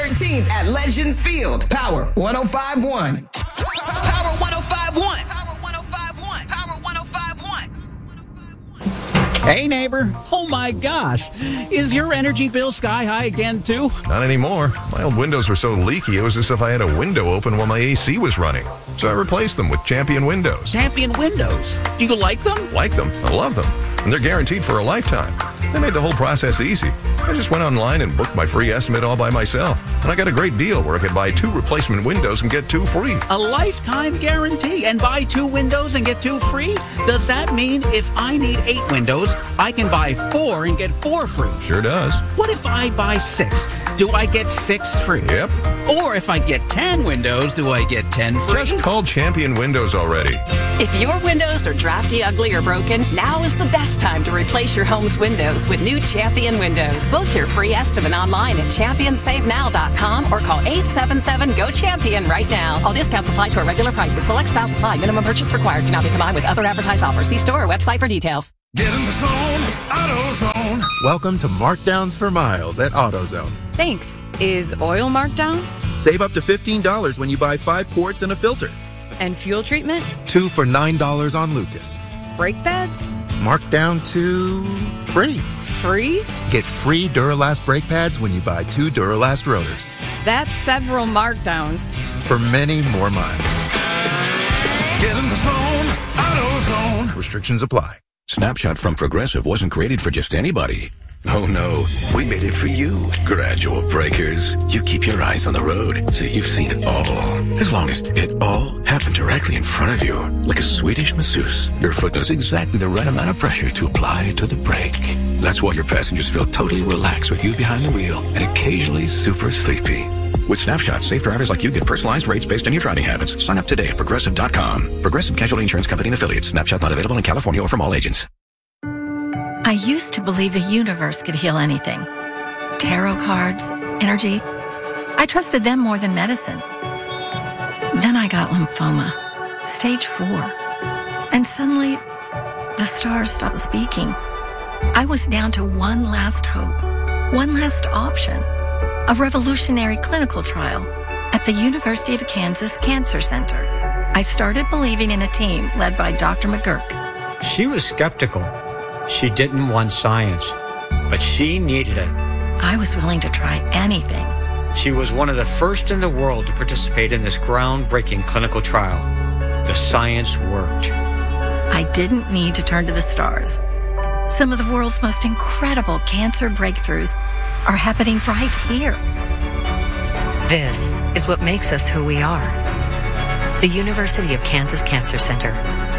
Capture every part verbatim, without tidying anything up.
thirteenth at Legends Field. Power one oh five point one. Power one oh five point one. Power one oh five point one. Power one oh five point one. Hey, neighbor. Oh, my gosh. Is your energy bill sky high again, too? Not anymore. My old windows were so leaky, it was as if I had a window open while my A C was running. So I replaced them with Champion Windows. Champion Windows. Do you like them? Like them. I love them. And they're guaranteed for a lifetime. They made the whole process easy. I just went online and booked my free estimate all by myself. And I got a great deal where I could buy two replacement windows and get two free. A lifetime guarantee and buy two windows and get two free? Does that mean if I need eight windows, I can buy four and get four free? Sure does. What if I buy six? Do I get six free? Yep. Or if I get ten windows, do I get ten free? Just call Champion Windows already. If your windows are drafty, ugly, or broken, now is the best time to replace your home's windows with new Champion Windows. Book your free estimate online at champion save now dot com or call eight seven seven G O CHAMPION right now. All discounts apply to our regular prices. Select styles apply. Minimum purchase required. Cannot be combined with other advertised offers. See store or website for details. Get in the zone, AutoZone. Welcome to Markdowns for Miles at AutoZone. Thanks. Is oil marked down? Save up to fifteen dollars when you buy five quarts and a filter. And fuel treatment? Two for nine dollars on Lucas. Brake pads? Marked down to free. Free? Get free Duralast brake pads when you buy two Duralast rotors. That's several markdowns. For many more miles. Get in the zone, AutoZone. Restrictions apply. Snapshot from Progressive wasn't created for just anybody. Oh no, we made it for you. Gradual breakers. You keep your eyes on the road, so you've seen it all. As long as it all happened directly in front of you, like a Swedish masseuse, your foot knows exactly the right amount of pressure to apply to the brake. That's why your passengers feel totally relaxed with you behind the wheel and occasionally super sleepy. With Snapshot, safe drivers like you get personalized rates based on your driving habits. Sign up today at Progressive dot com. Progressive Casualty Insurance Company and Affiliates. Snapshot not available in California or from all agents. I used to believe the universe could heal anything. Tarot cards, energy. I trusted them more than medicine. Then I got lymphoma, stage four. And suddenly, the stars stopped speaking. I was down to one last hope, one last option. A revolutionary clinical trial at the University of Kansas Cancer Center. I started believing in a team led by Doctor McGurk. She was skeptical. She didn't want science, but she needed it. I was willing to try anything. She was one of the first in the world to participate in this groundbreaking clinical trial. The science worked. I didn't need to turn to the stars. Some of the world's most incredible cancer breakthroughs are happening right here. This is what makes us who we are. The University of Kansas Cancer Center.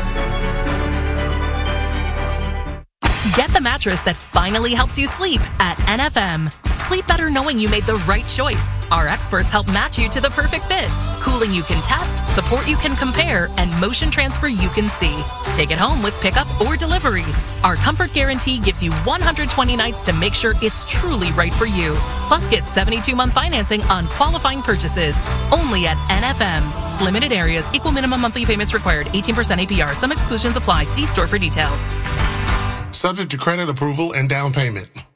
Get the mattress that finally helps you sleep at N F M. Sleep better knowing you made the right choice. Our experts help match you to the perfect fit. Cooling you can test, support you can compare, and motion transfer you can see. Take it home with pickup or delivery. Our comfort guarantee gives you one hundred twenty nights to make sure it's truly right for you. Plus, get seventy-two month financing on qualifying purchases. Only at N F M. Limited areas, equal minimum monthly payments required, eighteen percent A P R. Some exclusions apply. See store for details. Subject to credit approval and down payment.